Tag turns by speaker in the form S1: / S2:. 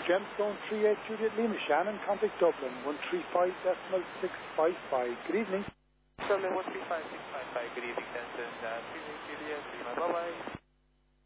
S1: Gemstone 38 Juliet Lima Shannon, contact Dublin 135.655. Good evening.
S2: Dublin 135.655. Good evening, Denton. 38 Juliet Lima. Bye-bye.